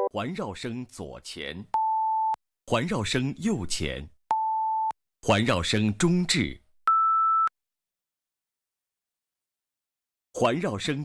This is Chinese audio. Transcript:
环绕声左前，环绕声右前，环绕声中置，环绕声